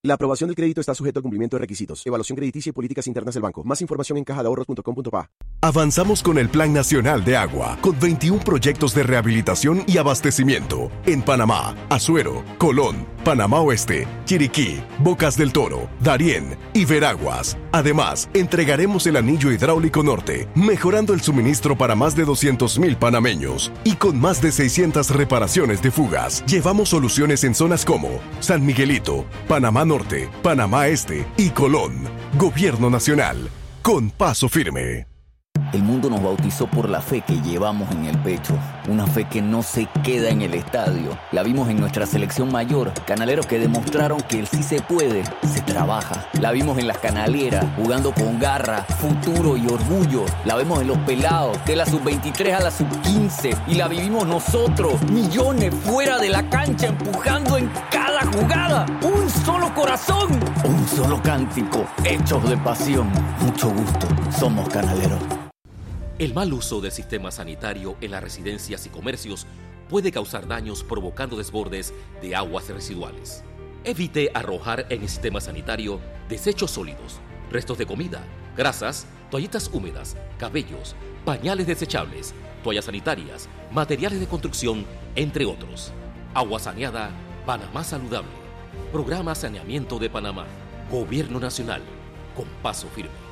La aprobación del crédito está sujeto al cumplimiento de requisitos, evaluación crediticia y políticas internas del banco. Más información en cajadeahorros.com.pa. Avanzamos con el Plan Nacional de Agua, con 21 proyectos de rehabilitación y abastecimiento en Panamá, Azuero, Colón, Panamá Oeste, Chiriquí, Bocas del Toro, Darién y Veraguas. Además, entregaremos el anillo hidráulico norte, mejorando el suministro para más de 200,000 panameños. Y con más de 600 reparaciones de fugas, llevamos soluciones en zonas como San Miguelito, Panamá Norte, Panamá Este y Colón. Gobierno Nacional, con paso firme. El mundo nos bautizó por la fe que llevamos en el pecho. Una fe que no se queda en el estadio. La vimos en nuestra selección mayor. Canaleros que demostraron que el sí se puede, se trabaja. La vimos en las canaleras, jugando con garra, futuro y orgullo. La vemos en los pelados, de la sub-23 a la sub-15. Y la vivimos nosotros, millones fuera de la cancha, empujando en cada jugada. Un solo corazón, un solo cántico, hechos de pasión. Mucho gusto, somos canaleros. El mal uso del sistema sanitario en las residencias y comercios puede causar daños provocando desbordes de aguas residuales. Evite arrojar en el sistema sanitario desechos sólidos, restos de comida, grasas, toallitas húmedas, cabellos, pañales desechables, toallas sanitarias, materiales de construcción, entre otros. Agua saneada, Panamá saludable. Programa Saneamiento de Panamá. Gobierno Nacional. Con paso firme.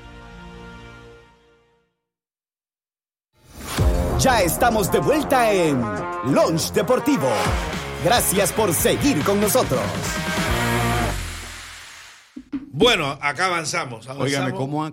Ya estamos de vuelta en Lunch Deportivo. Gracias por seguir con nosotros. Bueno, acá avanzamos. Óigame, ¿cómo